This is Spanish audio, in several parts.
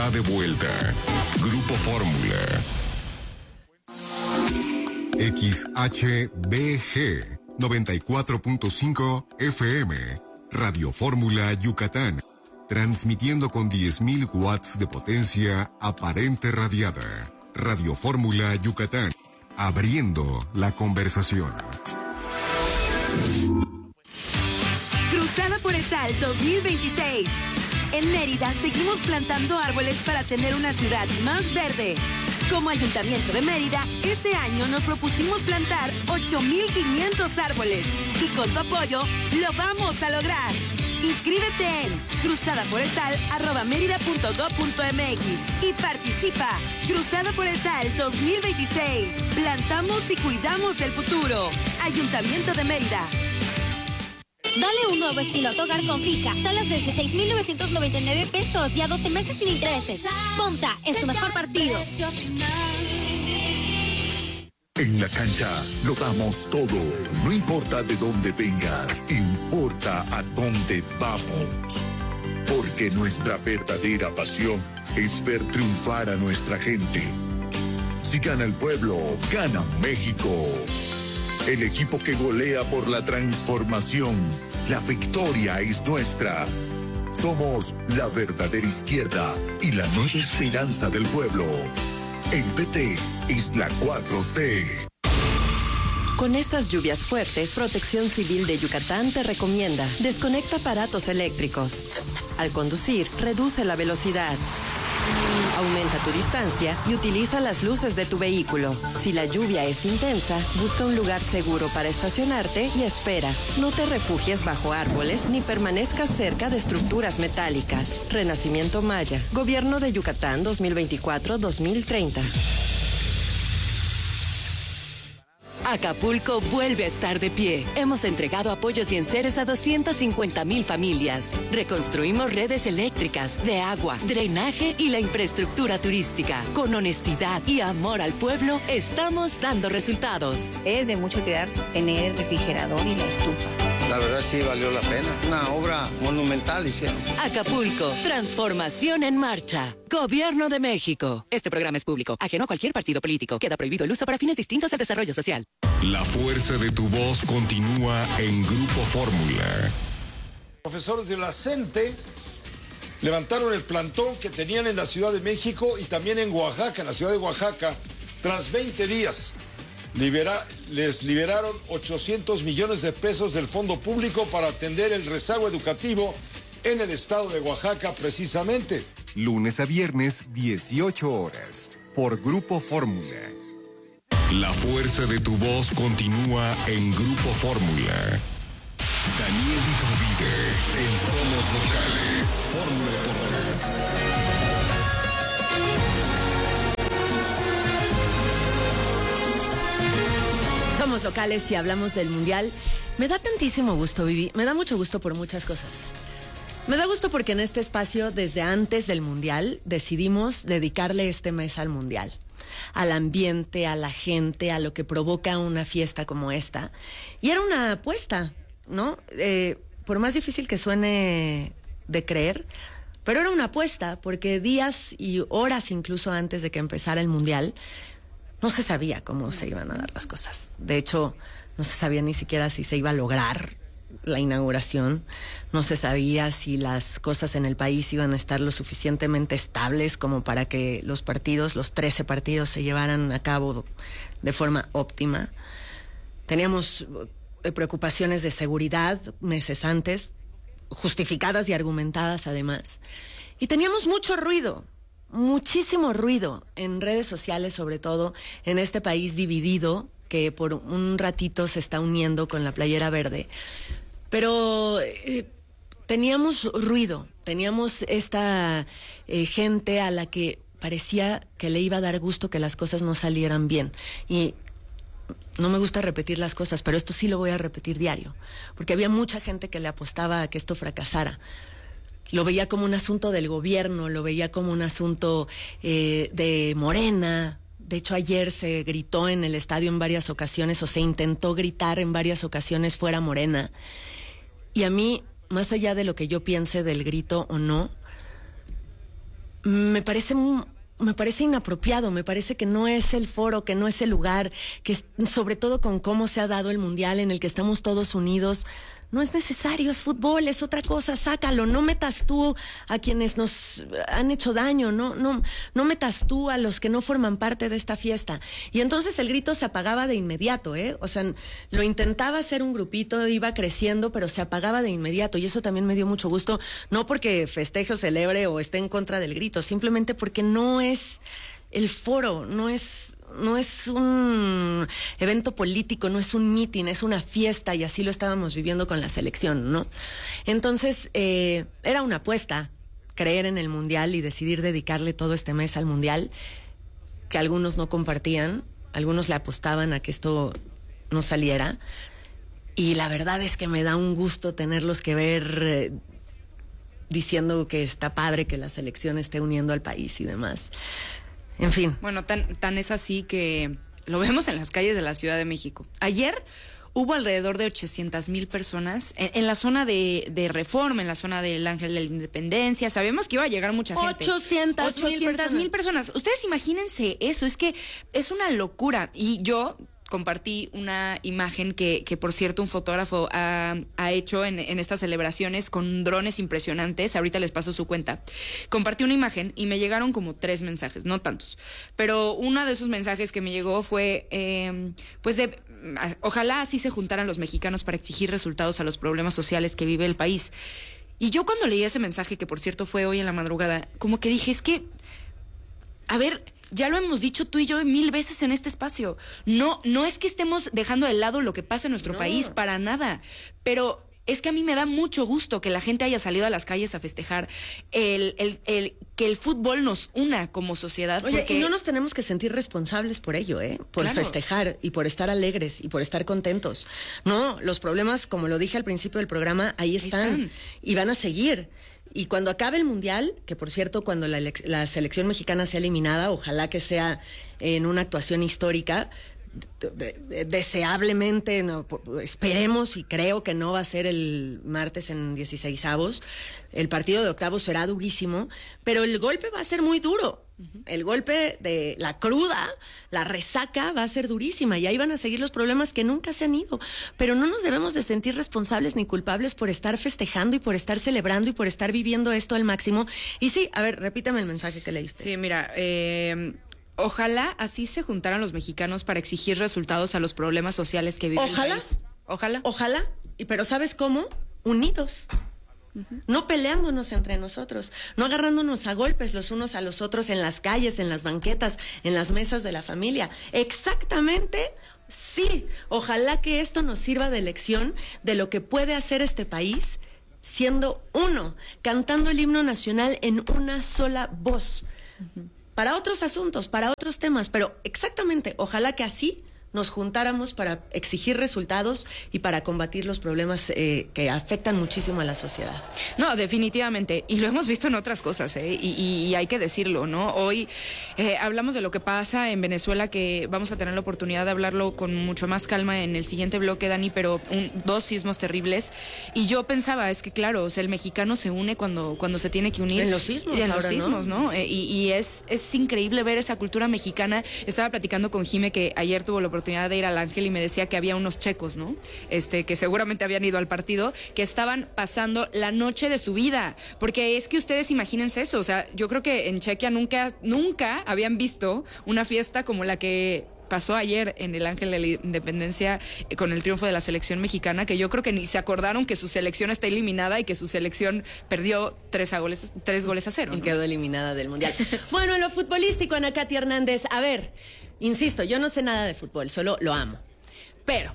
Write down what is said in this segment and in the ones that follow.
De vuelta. Grupo Fórmula. XHBG 94.5 FM. Radio Fórmula Yucatán. Transmitiendo con 10.000 watts de potencia aparente radiada. Radio Fórmula Yucatán. Abriendo la conversación. Cruzada Forestal 2026. En Mérida seguimos plantando árboles para tener una ciudad más verde. Como Ayuntamiento de Mérida, este año nos propusimos plantar 8,500 árboles. Y con tu apoyo, lo vamos a lograr. Inscríbete en cruzadaforestal@merida.gov.mx y participa. Cruzada Forestal 2026. Plantamos y cuidamos el futuro. Ayuntamiento de Mérida. Dale un nuevo estilo a tu hogar con Fija. Salas desde 6,999 pesos y a 12 meses sin intereses. FOMSA es tu mejor partido. En la cancha lo damos todo. No importa de dónde vengas, importa a dónde vamos. Porque nuestra verdadera pasión es ver triunfar a nuestra gente. Si gana el pueblo, gana México. El equipo que golea por la transformación. La victoria es nuestra. Somos la verdadera izquierda y la nueva esperanza del pueblo. El PT es la 4T. Con estas lluvias fuertes, Protección Civil de Yucatán te recomienda: desconecta aparatos eléctricos. Al conducir, reduce la velocidad. Aumenta tu distancia y utiliza las luces de tu vehículo. Si la lluvia es intensa, busca un lugar seguro para estacionarte y espera. No te refugies bajo árboles ni permanezcas cerca de estructuras metálicas. Renacimiento Maya. Gobierno de Yucatán 2024-2030. Acapulco vuelve a estar de pie. Hemos entregado apoyos y enseres a 250,000 familias. Reconstruimos redes eléctricas, de agua, drenaje y la infraestructura turística. Con honestidad y amor al pueblo, estamos dando resultados. Es de mucho cuidar tener el refrigerador y la estufa. La verdad sí valió la pena. Una obra monumental hicieron. Acapulco, transformación en marcha. Gobierno de México. Este programa es público, ajeno a cualquier partido político. Queda prohibido el uso para fines distintos al desarrollo social. La fuerza de tu voz continúa en Grupo Fórmula. Profesores de la CENTE levantaron el plantón que tenían en la Ciudad de México y también en Oaxaca, en la ciudad de Oaxaca, tras 20 días. Les liberaron 800 millones de pesos del fondo público para atender el rezago educativo en el estado de Oaxaca precisamente. Lunes a viernes, 18 horas, por Grupo Fórmula. La fuerza de tu voz continúa en Grupo Fórmula. Daniel Iturbide, en Somos Locales, Fórmula Deportes. Somos locales y hablamos del Mundial. Me da tantísimo gusto, Vivi. Me da mucho gusto por muchas cosas. Me da gusto porque en este espacio, desde antes del Mundial, decidimos dedicarle este mes al Mundial. Al ambiente, a la gente, a lo que provoca una fiesta como esta. Y era una apuesta, ¿no? Por más difícil que suene de creer, pero era una apuesta, porque días y horas incluso antes de que empezara el Mundial, no se sabía cómo se iban a dar las cosas. De hecho, no se sabía ni siquiera si se iba a lograr la inauguración. No se sabía si las cosas en el país iban a estar lo suficientemente estables como para que los 13 partidos, se llevaran a cabo de forma óptima. Teníamos preocupaciones de seguridad meses antes, justificadas y argumentadas además. Y teníamos mucho ruido. Muchísimo ruido en redes sociales, sobre todo en este país dividido, que por un ratito se está uniendo con la playera verde. Pero teníamos ruido, teníamos esta gente a la que parecía que le iba a dar gusto que las cosas no salieran bien. Y no me gusta repetir las cosas, pero esto sí lo voy a repetir diario, porque había mucha gente que le apostaba a que esto fracasara. Lo veía como un asunto del gobierno, lo veía como un asunto de Morena. De hecho, ayer se gritó en el estadio en varias ocasiones, o se intentó gritar en varias ocasiones, fuera Morena. Y a mí, más allá de lo que yo piense del grito o no, me parece inapropiado, me parece que no es el foro, que no es el lugar, que sobre todo con cómo se ha dado el mundial en el que estamos todos unidos. No es necesario, es fútbol, es otra cosa, sácalo, no metas tú a quienes nos han hecho daño, no metas tú a los que no forman parte de esta fiesta. Y entonces el grito se apagaba de inmediato, o sea, lo intentaba hacer un grupito, iba creciendo, pero se apagaba de inmediato, y eso también me dio mucho gusto, no porque festeje o celebre o esté en contra del grito, simplemente porque no es el foro, no es un evento político, no es un mitin, es una fiesta, y así lo estábamos viviendo con la selección, ¿no? Entonces, era una apuesta creer en el mundial y decidir dedicarle todo este mes al mundial, que algunos no compartían, algunos le apostaban a que esto no saliera, y la verdad es que me da un gusto tenerlos que ver diciendo que está padre que la selección esté uniendo al país y demás. En fin. Bueno, tan es así que lo vemos en las calles de la Ciudad de México. Ayer hubo alrededor de 800,000 personas en la zona de Reforma, en la zona del Ángel de la Independencia. Sabemos que iba a llegar mucha gente. 800,000 personas. Ustedes imagínense eso, es que es una locura. Y yo compartí una imagen que por cierto, un fotógrafo ha hecho en estas celebraciones con drones impresionantes. Ahorita les paso su cuenta. Compartí una imagen y me llegaron como 3 mensajes, no tantos. Pero uno de esos mensajes que me llegó fue, ojalá así se juntaran los mexicanos para exigir resultados a los problemas sociales que vive el país. Y yo cuando leí ese mensaje, que por cierto fue hoy en la madrugada, como que dije, es que, a ver, ya lo hemos dicho tú y yo 1000 veces en este espacio. No es que estemos dejando de lado lo que pasa en nuestro país, para nada. Pero es que a mí me da mucho gusto que la gente haya salido a las calles a festejar que el fútbol nos una como sociedad. Oye, porque... y no nos tenemos que sentir responsables por ello, por festejar y por estar alegres y por estar contentos. No, los problemas, como lo dije al principio del programa, ahí están. Y van a seguir. Y cuando acabe el mundial, que por cierto, cuando la selección mexicana sea eliminada, ojalá que sea en una actuación histórica, deseablemente, esperemos, y creo que no va a ser el martes en 16avos. El partido de octavos será durísimo, pero el golpe va a ser muy duro. El golpe de la cruda, la resaca va a ser durísima, y ahí van a seguir los problemas que nunca se han ido. Pero no nos debemos de sentir responsables ni culpables por estar festejando y por estar celebrando y por estar viviendo esto al máximo. Y sí, a ver, repítame el mensaje que leíste. Sí, mira, ojalá así se juntaran los mexicanos para exigir resultados a los problemas sociales que vive el país. Ojalá. Pero ¿sabes cómo? Unidos. No peleándonos entre nosotros, no agarrándonos a golpes los unos a los otros en las calles, en las banquetas, en las mesas de la familia. Exactamente, sí. Ojalá que esto nos sirva de lección de lo que puede hacer este país siendo uno, cantando el himno nacional en una sola voz. Para otros asuntos, para otros temas, pero exactamente, ojalá que así nos juntáramos para exigir resultados y para combatir los problemas que afectan muchísimo a la sociedad. No, definitivamente. Y lo hemos visto en otras cosas, y hay que decirlo, ¿no? Hoy hablamos de lo que pasa en Venezuela, que vamos a tener la oportunidad de hablarlo con mucho más calma en el siguiente bloque, Dani, pero 2 sismos terribles. Y yo pensaba, es que claro, o sea, el mexicano se une cuando se tiene que unir. En los sismos. En los sismos, ¿no? Y es increíble ver esa cultura mexicana. Estaba platicando con Jime, que ayer tuvo la oportunidad de ir al Ángel, y me decía que había unos checos, ¿no? Que seguramente habían ido al partido, que estaban pasando la noche de su vida, porque es que ustedes imagínense eso, o sea, yo creo que en Chequia nunca habían visto una fiesta como la que pasó ayer en el Ángel de la Independencia con el triunfo de la selección mexicana, que yo creo que ni se acordaron que su selección está eliminada y que su selección perdió 3 goles a 0, ¿no? Y quedó eliminada del Mundial. Bueno, en lo futbolístico, Ana Katy Hernández, a ver, insisto, yo no sé nada de fútbol, solo lo amo. Pero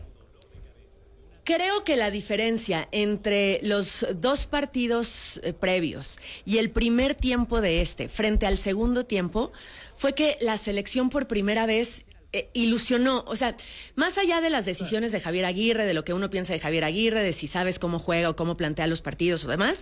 creo que la diferencia entre los 2 partidos previos y el primer tiempo de frente al segundo tiempo fue que la selección por primera vez ilusionó. O sea, más allá de las decisiones de Javier Aguirre, de lo que uno piensa de Javier Aguirre, de si sabes cómo juega o cómo plantea los partidos o demás,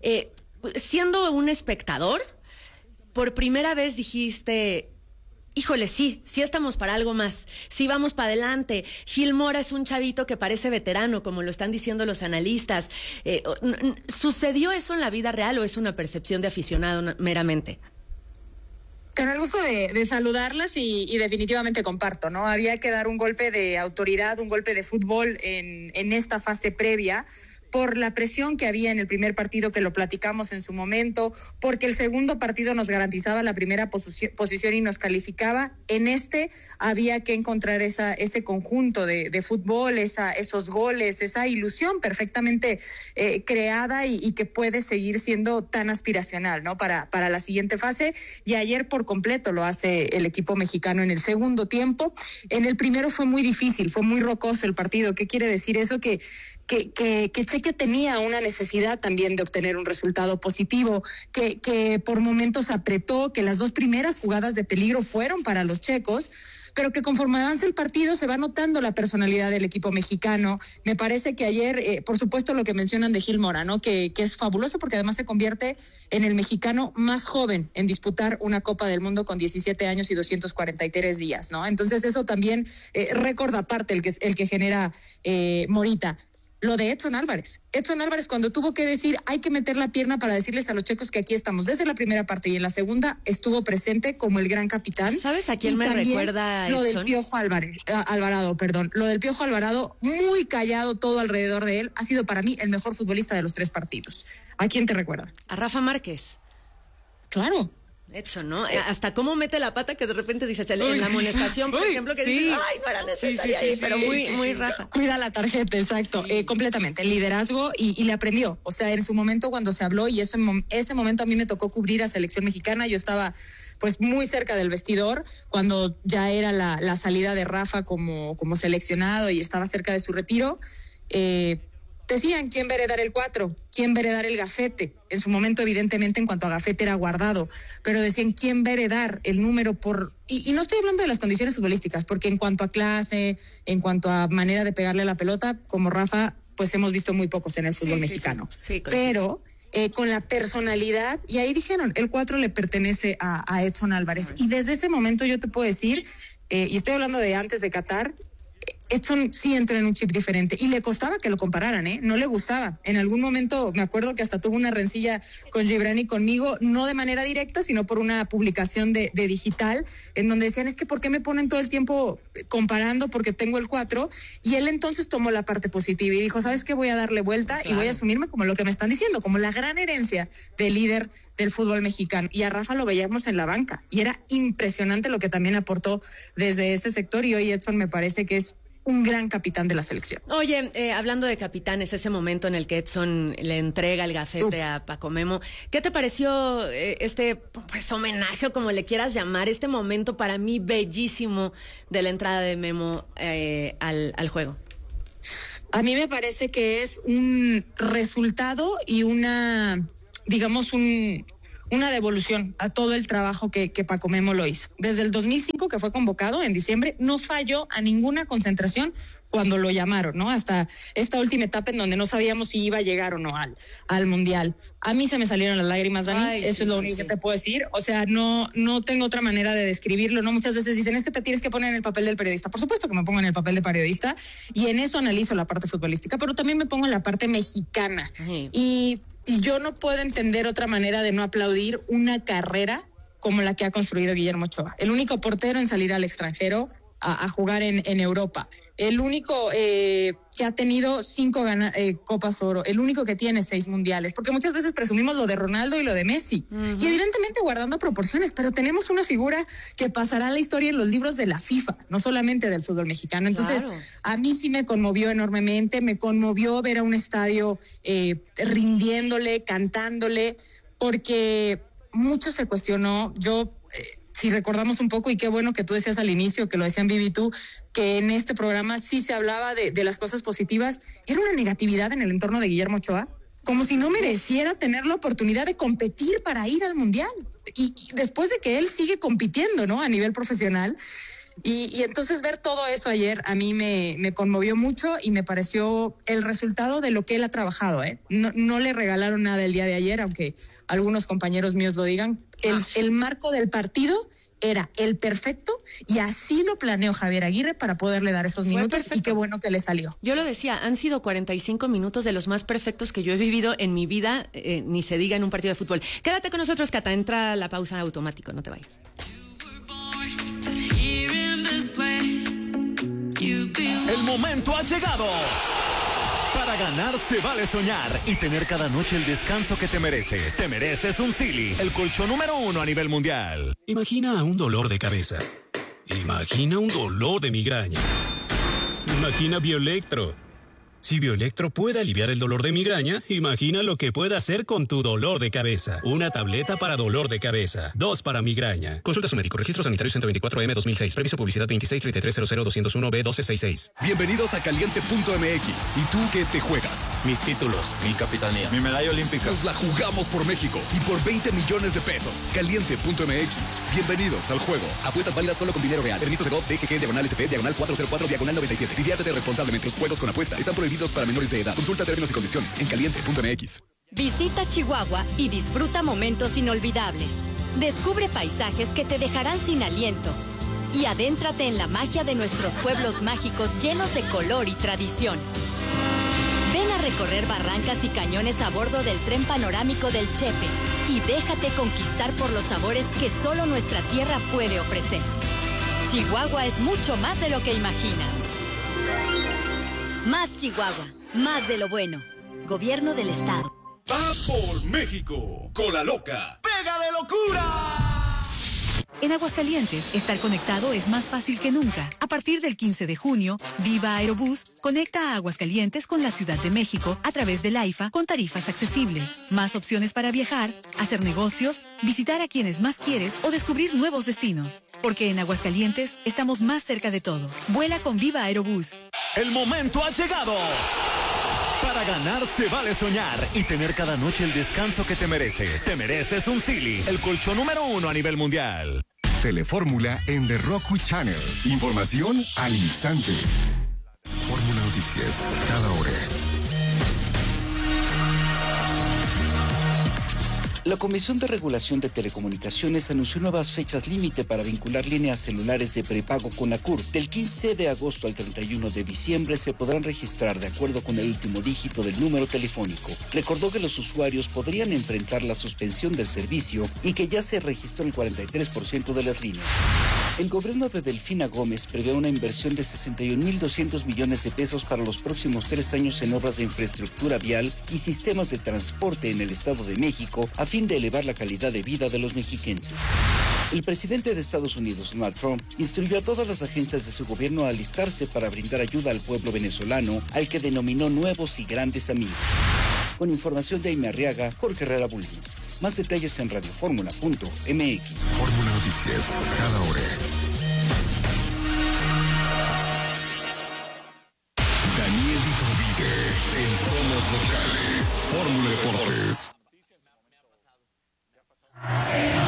siendo un espectador, por primera vez dijiste: híjole, sí estamos para algo más, sí vamos para adelante. Gil Mora es un chavito que parece veterano, como lo están diciendo los analistas. ¿Sucedió eso en la vida real o es una percepción de aficionado meramente? Con el gusto de saludarlas y definitivamente comparto, ¿no? Había que dar un golpe de autoridad, un golpe de fútbol en esta fase previa, por la presión que había en el primer partido, que lo platicamos en su momento, porque el segundo partido nos garantizaba la primera posición y nos calificaba. En este había que encontrar ese conjunto de fútbol, esos goles, esa ilusión perfectamente creada y que puede seguir siendo tan aspiracional, ¿no? Para la siguiente fase. Y ayer por completo lo hace el equipo mexicano en el segundo tiempo. En el primero fue muy difícil, fue muy rocoso el partido. ¿Qué quiere decir eso? Que Cheque tenía una necesidad también de obtener un resultado positivo, que por momentos apretó, que las dos primeras jugadas de peligro fueron para los checos, pero que conforme avanza el partido se va notando la personalidad del equipo mexicano. Me parece que ayer, por supuesto lo que mencionan de Gil Mora, ¿no? Que es fabuloso porque además se convierte en el mexicano más joven en disputar una Copa del Mundo con 17 años y 243 días, ¿no? Entonces eso también, récord aparte el que genera Morita. Lo de Edson Álvarez, cuando tuvo que decir hay que meter la pierna para decirles a los checos que aquí estamos desde la primera parte y en la segunda estuvo presente como el gran capitán. ¿Sabes a quién me recuerda Edson? Lo del Piojo Alvarado, lo del Piojo Alvarado, muy callado todo alrededor de él, ha sido para mí el mejor futbolista de los 3 partidos. ¿A quién te recuerda? A Rafa Márquez. Claro. Edson, ¿no? Hasta cómo mete la pata que de repente dices, en la amonestación, por ejemplo, que dices, ay, no era necesaria ahí, pero muy Rafa. Cuida la tarjeta, exacto, completamente, el liderazgo y le aprendió, o sea, en su momento cuando se habló y ese momento a mí me tocó cubrir a selección mexicana, yo estaba pues muy cerca del vestidor cuando ya era la salida de Rafa como seleccionado y estaba cerca de su retiro. Decían quién va a heredar el 4, quién va a heredar el gafete. En su momento, evidentemente, en cuanto a gafete era Guardado, pero decían quién va a heredar el número por... Y no estoy hablando de las condiciones futbolísticas, porque en cuanto a clase, en cuanto a manera de pegarle a la pelota, como Rafa, pues hemos visto muy pocos en el fútbol mexicano. Sí, pero con la personalidad, y ahí dijeron, el 4 le pertenece a Edson Álvarez. Y desde ese momento yo te puedo decir, y estoy hablando de antes de Qatar, Edson sí entró en un chip diferente y le costaba que lo compararan, no le gustaba. En algún momento me acuerdo que hasta tuvo una rencilla con Gibran y conmigo, no de manera directa, sino por una publicación de digital, en donde decían, es que ¿por qué me ponen todo el tiempo comparando porque tengo el 4? Y él entonces tomó la parte positiva y dijo, ¿sabes qué? Voy a darle vuelta y voy a asumirme como lo que me están diciendo, como la gran herencia del líder del fútbol mexicano. Y a Rafa lo veíamos en la banca y era impresionante lo que también aportó desde ese sector, y hoy Edson me parece que es un gran capitán de la selección. Oye, hablando de capitanes, ese momento en el que Edson le entrega el gafete a Paco Memo, ¿qué te pareció pues homenaje o como le quieras llamar, este momento para mí bellísimo de la entrada de Memo al juego? A mí me parece que es un resultado y una devolución a todo el trabajo que Paco Memo lo hizo. Desde el 2005, que fue convocado en diciembre, no falló a ninguna concentración cuando lo llamaron, ¿no? Hasta esta última etapa en donde no sabíamos si iba a llegar o no al Mundial. A mí se me salieron las lágrimas, Dani, eso es lo único que te puedo decir. O sea, no tengo otra manera de describirlo, ¿no? Muchas veces dicen, es que te tienes que poner en el papel del periodista. Por supuesto que me pongo en el papel de periodista y en eso analizo la parte futbolística, pero también me pongo en la parte mexicana. Y yo no puedo entender otra manera de no aplaudir una carrera como la que ha construido Guillermo Ochoa. El único portero en salir al extranjero a jugar en Europa. El único que ha tenido 5 Copas Oro. El único que tiene 6 mundiales. Porque muchas veces presumimos lo de Ronaldo y lo de Messi. Y evidentemente guardando proporciones, pero tenemos una figura que pasará a la historia en los libros de la FIFA, no solamente del fútbol mexicano. Entonces, a mí sí me conmovió enormemente. Me conmovió ver a un estadio rindiéndole, cantándole, porque mucho se cuestionó. Si recordamos un poco, y qué bueno que tú decías al inicio, que lo decían Vivi y tú, que en este programa sí se hablaba de las cosas positivas, era una negatividad en el entorno de Guillermo Ochoa, como si no mereciera tener la oportunidad de competir para ir al Mundial. Y después de que él sigue compitiendo, ¿no? A nivel profesional. Y entonces ver todo eso ayer a mí me conmovió mucho y me pareció el resultado de lo que él ha trabajado, No le regalaron nada el día de ayer, aunque algunos compañeros míos lo digan. El marco del partido era el perfecto y así lo planeó Javier Aguirre para poderle dar esos minutos y qué bueno que le salió. Yo lo decía, han sido 45 minutos de los más perfectos que yo he vivido en mi vida, ni se diga en un partido de fútbol. Quédate con nosotros, Cata, entra la pausa automático, no te vayas. El momento ha llegado. Para ganar se vale soñar y tener cada noche el descanso que te mereces. Te mereces un Silly, el colchón número 1 a nivel mundial. Imagina un dolor de cabeza. Imagina un dolor de migraña. Imagina Bioelectro. Si Bioelectro puede aliviar el dolor de migraña, imagina lo que puede hacer con tu dolor de cabeza. Una tableta para dolor de cabeza. 2 para migraña. Consulta a su médico. Registro sanitario 124M 2006. Previso publicidad 2633000201B1266. Bienvenidos a Caliente.mx. ¿Y tú qué te juegas? Mis títulos, mi capitanía, mi medalla olímpica. Nos la jugamos por México y por 20 millones de pesos. Caliente.mx. Bienvenidos al juego. Apuestas válidas solo con dinero real. Permiso de GOV, DGG, /SP, /404, /97. Diviértete responsablemente. Los juegos con apuesta están prohibidos para menores de edad. Consulta términos y condiciones en Caliente.mx. Visita Chihuahua y disfruta momentos inolvidables. Descubre paisajes que te dejarán sin aliento. Y adéntrate en la magia de nuestros pueblos mágicos llenos de color y tradición. Ven a recorrer barrancas y cañones a bordo del tren panorámico del Chepe y déjate conquistar por los sabores que solo nuestra tierra puede ofrecer. Chihuahua es mucho más de lo que imaginas. Más Chihuahua, más de lo bueno. Gobierno del Estado. ¡Va por México! ¡Cola loca! ¡Pega de locura! En Aguascalientes, estar conectado es más fácil que nunca. A partir del 15 de junio, Viva Aerobús conecta a Aguascalientes con la Ciudad de México a través del AIFA con tarifas accesibles. Más opciones para viajar, hacer negocios, visitar a quienes más quieres o descubrir nuevos destinos. Porque en Aguascalientes estamos más cerca de todo. Vuela con Viva Aerobús. El momento ha llegado. Para ganar se vale soñar y tener cada noche el descanso que te mereces. Te mereces un Silly, el colchón número 1 a nivel mundial. Telefórmula en The Roku Channel. Información al instante. Fórmula Noticias, cada hora. La Comisión de Regulación de Telecomunicaciones anunció nuevas fechas límite para vincular líneas celulares de prepago con ACUR. Del 15 de agosto al 31 de diciembre se podrán registrar de acuerdo con el último dígito del número telefónico. Recordó que los usuarios podrían enfrentar la suspensión del servicio y que ya se registró el 43% de las líneas. El gobierno de Delfina Gómez prevé una inversión de 61.200 millones de pesos para los próximos 3 años en obras de infraestructura vial y sistemas de transporte en el Estado de México a fin de elevar la calidad de vida de los mexiquenses. El presidente de Estados Unidos, Donald Trump, instruyó a todas las agencias de su gobierno a alistarse para brindar ayuda al pueblo venezolano, al que denominó nuevos y grandes amigos. Con información de Aime Arriaga, Jorge Herrera Bulnes. Más detalles en radioformula.mx. Fórmula Noticias, cada hora. Daniel Iturbide, en Somos Locales. Fórmula Deportes.